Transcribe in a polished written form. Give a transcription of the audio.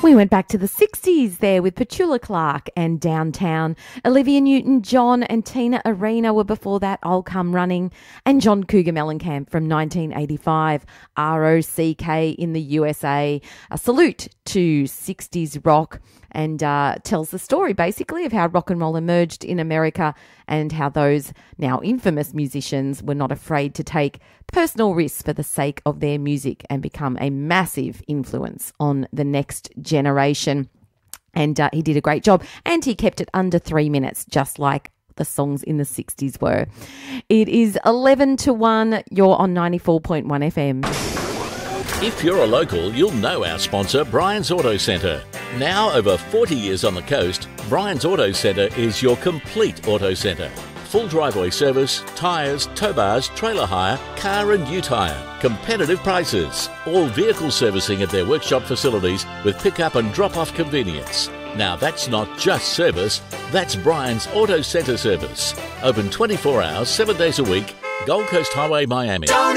We went back to the 60s there with Petula Clark and Downtown. Olivia Newton-John and Tina Arena were before that, I'll Come Running. And John Cougar Mellencamp from 1985, R.O.C.K. in the USA. A salute to 60s rock, and tells the story basically of how rock and roll emerged in America and how those now infamous musicians were not afraid to take personal risks for the sake of their music and become a massive influence on the next generation. And he did a great job, and he kept it under 3 minutes, just like the songs in the 60s were. It is 11 to 1. You're on 94.1 FM. If you're a local, you'll know our sponsor, Brian's Auto Centre. Now over 40 years on the coast, Brian's Auto Centre is your complete auto centre. Full driveway service, tyres, tow bars, trailer hire, car and ute hire. Competitive prices. All vehicle servicing at their workshop facilities with pick-up and drop-off convenience. Now that's not just service, that's Brian's Auto Centre service. Open 24 hours, 7 days a week, Gold Coast Highway, Miami.